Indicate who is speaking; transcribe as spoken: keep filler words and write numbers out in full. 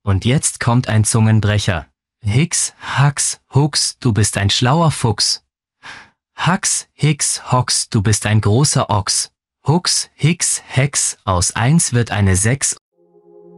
Speaker 1: Und jetzt kommt ein Zungenbrecher. Hix, Hax, Hux, du bist ein schlauer Fuchs. Hax, Hix, Hox, du bist ein großer Ochs. Hux, Hix, Hex, aus eins wird eine sechs